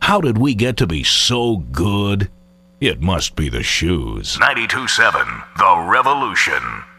How did we get to be so good? It must be the shoes. 92.7 The Revolution.